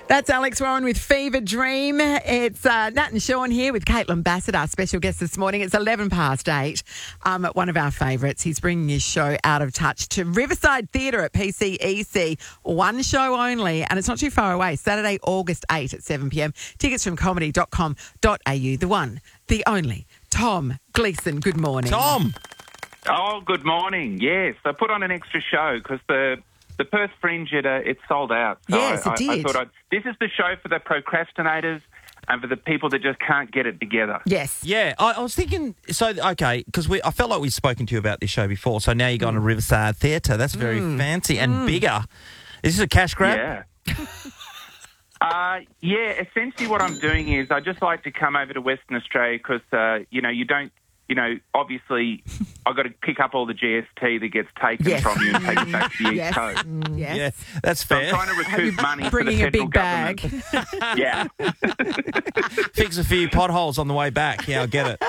That's Alex Warren with Fever Dream. It's Nat and Sean here with Caitlin Bassett, our special guest this morning. It's 8:11. One of our favourites. He's bringing his show Out of Touch to Riverside Theatre at PCEC. One show only, and it's not too far away. Saturday, August 8 at 7 p.m. Tickets from comedy.com.au. The one, the only, Tom Gleeson. Good morning. Tom. Oh, good morning. Yes, I put on an extra show because the Perth Fringe, it's sold out. So yes, it did. I thought this is the show for the procrastinators and for the people that just can't get it together. Yes. Yeah, I was thinking, because I felt like we've spoken to you about this show before, so now you're going to Riverside Theatre. That's very fancy and bigger. Is this a cash grab? Yeah. Essentially what I'm doing is I just like to come over to Western Australia because, obviously I've got to pick up all the GST that gets taken from you and take it back to the East Coast. Yes. Yeah, that's So fair. I'm trying to recoup money for the Bringing a federal big bag. government. Yeah. Fix a few potholes on the way back. Yeah, I get it.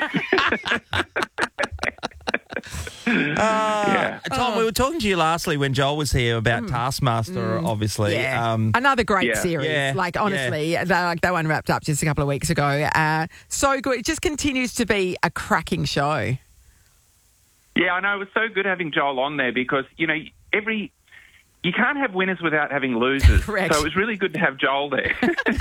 Yeah. Tom, we were talking to you lastly when Joel was here about Taskmaster, obviously. Yeah. Another great series. Yeah. Like, honestly, that one wrapped up just a couple of weeks ago. So good. It just continues to be a cracking show. Yeah, I know. It was so good having Joel on there because, you can't have winners without having losers. Correct. So it was really good to have Joel there.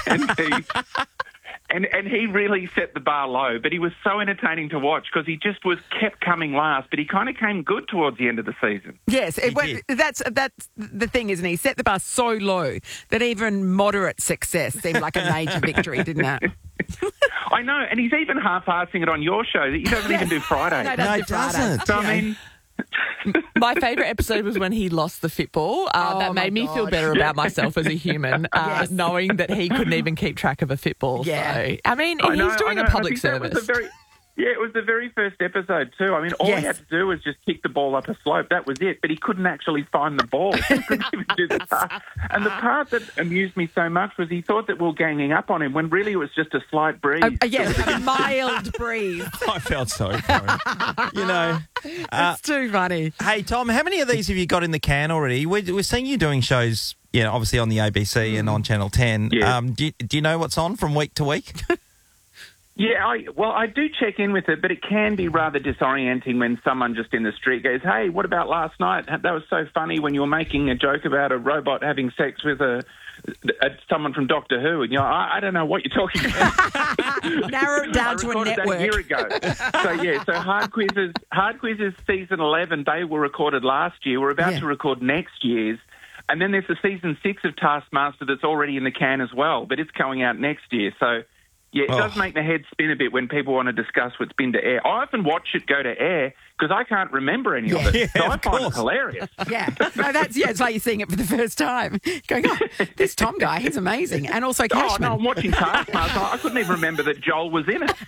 And he really set the bar low, but he was so entertaining to watch because he just kept coming last, but he kind of came good towards the end of the season. Yes, that's the thing, isn't he? He set the bar so low that even moderate success seemed like a major victory, didn't it? I know, and he's even half-assing it on your show that he doesn't even do Friday. No, No, doesn't he do Fridays. doesn't. So, I mean... My favourite episode was when he lost the football. That my made me feel God. better about myself as a human, Yes. knowing that he couldn't even keep track of a football. Yeah. So, I mean, I know, he's doing I know. a public I think that was service. it was the very first episode too. I mean, all Yes. he had to do was just kick the ball up a slope. That was it. But he couldn't actually find the ball. He couldn't even do the pass. And the part that amused me so much was he thought that we were ganging up on him when really it was just a slight breeze. Yes, a mild breeze. I felt so sorry. It's too funny. Hey, Tom, how many of these have you got in the can already? We're seeing you doing shows, obviously on the ABC and on Channel 10. Yeah. Do you know what's on from week to week? Yeah, I do check in with it, but it can be rather disorienting when someone just in the street goes, "Hey, what about last night? That was so funny when you were making a joke about a robot having sex with someone from Doctor Who." And I don't know what you're talking about. Narrow it down I to a recorded that network. a year ago. So Hard Quizzes season 11, they were recorded last year. We're about to record next year's. And then there's the season 6 of Taskmaster that's already in the can as well, but it's coming out next year. So, yeah, it does make my head spin a bit when people want to discuss what's been to air. I often watch it go to air because I can't remember any of it. Yeah, so I of find it course. hilarious. Yeah. No, it's like you're seeing it for the first time. Going, this Tom guy, he's amazing. And also Oh, Cashman. no, I'm watching Taskmaster. I couldn't even remember that Joel was in it.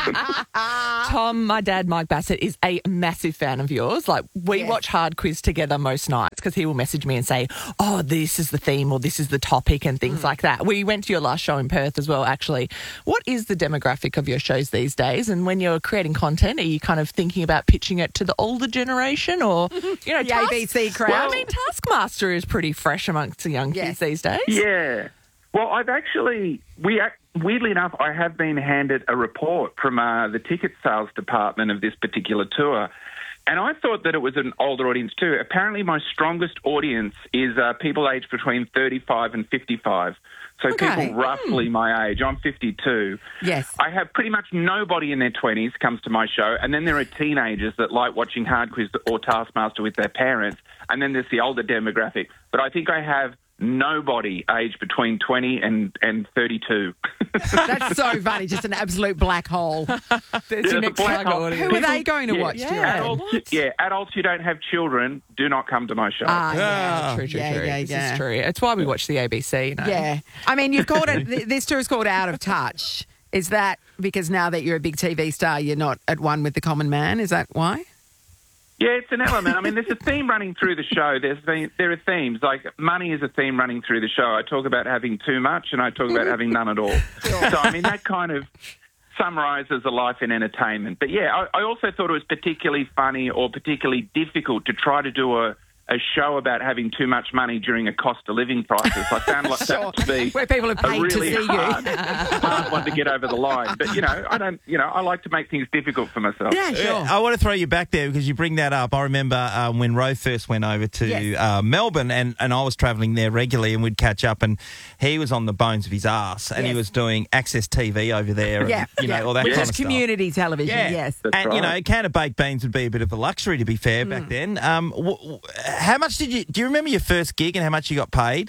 Tom, my dad, Mike Bassett, is a massive fan of yours. Like, we watch Hard Quiz together most nights because he will message me and say, "Oh, this is the theme or this is the topic," and things like that. We went to your last show in Perth as well, actually. What is the demographic of your shows these days? And when you're creating content, are you kind of thinking about pitching it to the older generation or, the ABC crowd. Well, I mean, Taskmaster is pretty fresh amongst the young kids these days. Yeah. Well, weirdly enough, I have been handed a report from the ticket sales department of this particular tour. And I thought that it was an older audience too. Apparently my strongest audience is people aged between 35 and 55. So people roughly my age. I'm 52. Yes. I have pretty much nobody in their 20s comes to my show. And then there are teenagers that like watching Hard Quiz or Taskmaster with their parents. And then there's the older demographic. But I think I have nobody aged between 20 and 32. That's so funny. Just an absolute black hole. There's your next black target hole. audience. Who are they going to watch? do you reckon? Adults who don't have children do not come to my show. True. Yeah. This is true. It's why we watch the ABC. You know? Yeah. I mean, you've called it, this tour is called Out of Touch. Is that because now that you're a big TV star, you're not at one with the common man? Is that why? Yeah, it's an element. I mean, there's a theme running through the show. There are themes. Like, money is a theme running through the show. I talk about having too much and I talk about having none at all. So, I mean, that kind of summarises a life in entertainment. But, yeah, I also thought it was particularly funny or particularly difficult to try to do a a show about having too much money during a cost of living crisis. I found like that to be where people are paid really to see hard one to get over the line. But, I like to make things difficult for myself. Yeah, sure. I want to throw you back there because you bring that up. I remember when Ro first went over to Melbourne and I was travelling there regularly and we'd catch up and he was on the bones of his arse and he was doing Access TV over there and, all that Which kind is of community television, yes. That's and, right. a can of baked beans would be a bit of a luxury, to be fair, back then. How much do you remember your first gig and how much you got paid?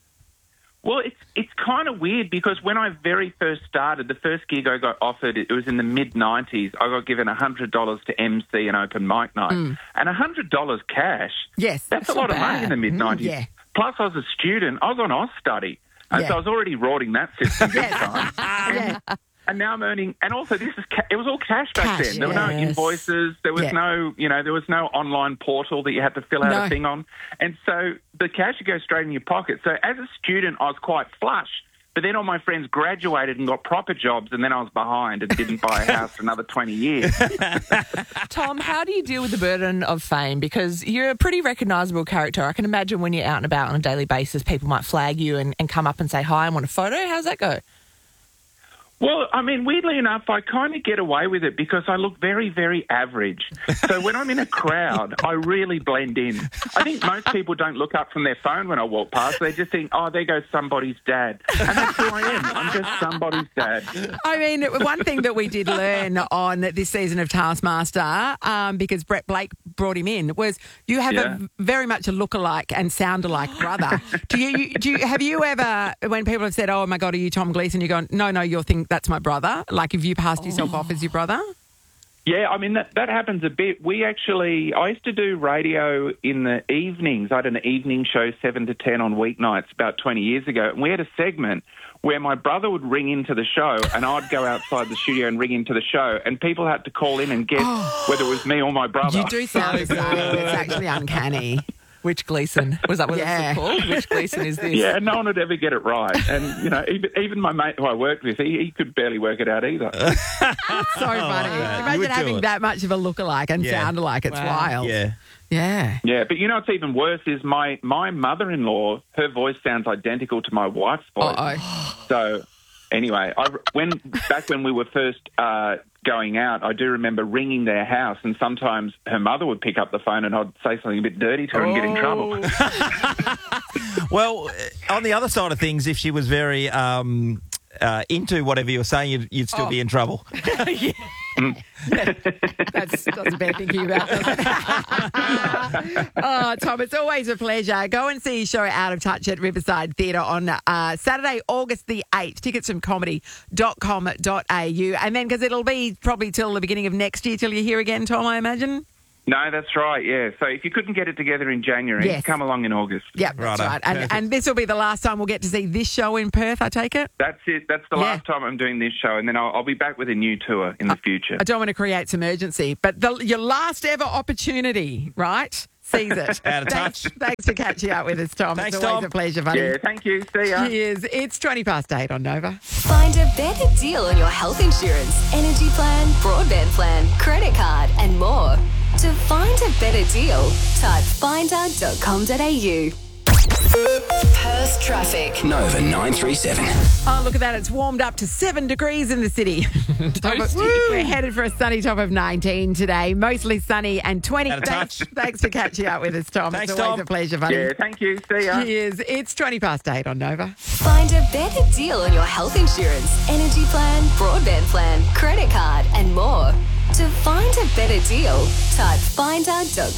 Well, it's kind of weird because when I very first started, the first gig I got offered, it was in the mid-90s. I got given $100 to MC an open mic night. And $100 cash, yes, that's a lot of money in the mid-90s. Yeah. Plus, I was a student. I was on Austudy. And so I was already rorting that system big time. And now I'm earning, and also it was all cash back then. There were no invoices. There was there was no online portal that you had to fill out a thing on. And so the cash would go straight in your pocket. So as a student, I was quite flush. But then all my friends graduated and got proper jobs, and then I was behind and didn't buy a house for another 20 years. Tom, how do you deal with the burden of fame? Because you're a pretty recognisable character. I can imagine when you're out and about on a daily basis, people might flag you and come up and say, hi, I want a photo. How's that go? Well, I mean, weirdly enough, I kind of get away with it because I look very, very average. So when I'm in a crowd, I really blend in. I think most people don't look up from their phone when I walk past. They just think, oh, there goes somebody's dad. And that's who I am. I'm just somebody's dad. I mean, one thing that we did learn on this season of Taskmaster, because Brett Blake brought him in, was you have very much a look-alike and sound-alike brother. Have you ever, when people have said, oh, my God, are you Tom Gleeson? You go, no, you're thinking, that's my brother. Like, have you passed yourself off as your brother? Yeah, I mean, that happens a bit. I used to do radio in the evenings. I had an evening show, 7 to 10 on weeknights about 20 years ago. And we had a segment where my brother would ring into the show and I'd go outside the studio and ring into the show and people had to call in and guess whether it was me or my brother. You do sound the same. It's actually uncanny. Which Gleeson? Was that what it was called? Which Gleeson is this? Yeah, no one would ever get it right. And, even my mate who I worked with, he could barely work it out either. So funny. Imagine having that much of a look-alike and sound alike. It's wild. Yeah. Yeah, but what's even worse is my mother-in-law, her voice sounds identical to my wife's voice. Uh-oh. So, anyway, back when we were first going out, I do remember ringing their house and sometimes her mother would pick up the phone and I'd say something a bit dirty to her and get in trouble. Well, on the other side of things, if she was very into whatever you were saying, you'd still be in trouble. That's a bad thinking about that. Oh, Tom, it's always a pleasure. Go and see your show Out of Touch at Riverside Theatre on Saturday, August the 8th. Tickets from comedy.com.au. And then, because it'll be probably till the beginning of next year till you're here again, Tom, I imagine? No, that's right, yeah. So if you couldn't get it together in January, come along in August. Yep, that's right. And this will be the last time we'll get to see this show in Perth, I take it? That's it. That's the last time I'm doing this show, and then I'll be back with a new tour in the future. I don't want to create some urgency, but your last ever opportunity, right? Seize it. Out of touch. Thanks for catching up with us, Tom. Thanks, it's always Tom. a pleasure, buddy. Yeah, thank you. See ya. Cheers. It's 8:20 on Nova. Find a better deal on your health insurance, energy plan, broadband plan, credit card, and more. To find a better deal, type finder.com.au. Perth traffic. Nova 937. Oh, look at that. It's warmed up to 7 degrees in the city. We're headed for a sunny top of 19 today. Mostly sunny and 20. Out of touch. Thanks for catching up with us, Tom. Thanks, it's always Tom. a pleasure, buddy. Yeah, thank you. See ya. Cheers. It's 8:20 on Nova. Find a better deal on your health insurance, energy plan, broadband plan, credit card, and more. To find a better deal, type finder.com.au.